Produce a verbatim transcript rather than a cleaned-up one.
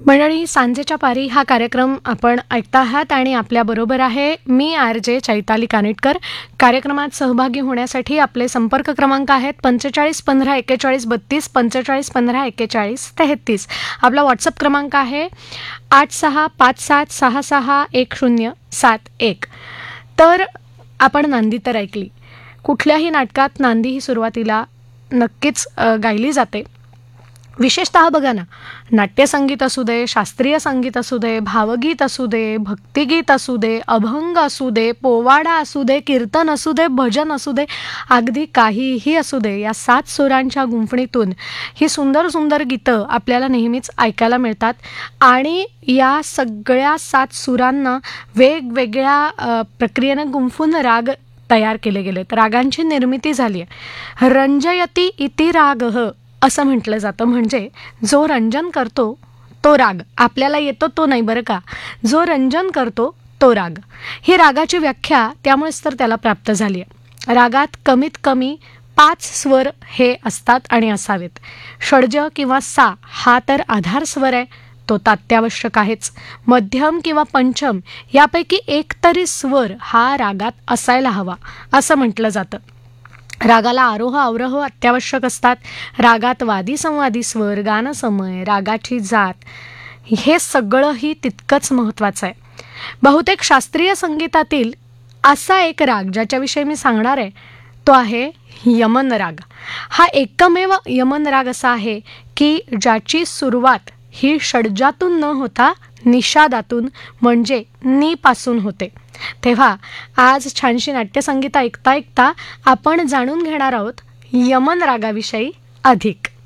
मंडळी, सांजेच्या पारी हा कार्यक्रम आपण ऐकता आहात आणि आपल्याबरोबर आहे मी आर जे चैताली कानिटकर. कार्यक्रमात सहभागी होण्यासाठी आपले संपर्क क्रमांक आहेत पंचेचाळीस पंधरा एक्केचाळीस बत्तीस, पंचेचाळीस पंधरा एक्केचाळीस तेहत्तीस. आपला व्हॉट्सअप क्रमांक आहे आठ सहा पाच सात सहा सहा एक शून्य सात एक. तर आपण नांदी तर ऐकली. कुठल्याही नाटकात नांदी ही सुरुवातीला नक्कीच गायली जाते. विशेषतः बघा ना, नाट्यसंगीत असू दे, शास्त्रीय संगीत असू दे, भावगीत असू दे, भक्तिगीत असू दे, अभंग असू दे, पोवाडा असू दे, कीर्तन असू दे, भजन असू दे, अगदी काहीही असू दे, या सात सुरांच्या गुंफणीतून ही सुंदर सुंदर गीतं आपल्याला नेहमीच ऐकायला मिळतात. आणि या सगळ्या सात सुरांना वेगवेगळ्या प्रक्रियेनं गुंफून राग तयार केले गेलेत. रागांची निर्मिती झाली आहे. रंजयती इति रागः असं म्हटलं जातं. म्हणजे जो रंजन करतो तो राग. आपल्याला येतो तो नाही बरं का, जो रंजन करतो तो राग. ही रागाची व्याख्या त्यामुळेच तर त्याला प्राप्त झाली आहे. रागात कमीत कमी पाच स्वर हे असतात आणि असावेत. षड्ज किंवा सा हा तर आधार स्वर आहे, तो तात्यावश्यक आहेच. मध्यम किंवा पंचम यापैकी एक तरी स्वर हा रागात असायला हवा असं म्हटलं जातं. रागाला आरोह अवरोह अत्यावश्यक असतात. रागात वादी संवादी स्वर, गानसमय, रागाची जात हे सगळंही तितकंच महत्त्वाचं आहे. बहुतेक शास्त्रीय संगीतातील असा एक राग ज्याच्याविषयी मी सांगणार आहे तो आहे यमन राग. हा एकमेव यमन राग असा आहे की ज्याची सुरुवात ही षड्जातून न होता निषादातून म्हणजे नी पासून होते. तेव्हा आज छानशी नाट्यसंगीत ऐकता ऐकता आपण जाणून घेणार आहोत यमन रागाविषयी अधिक.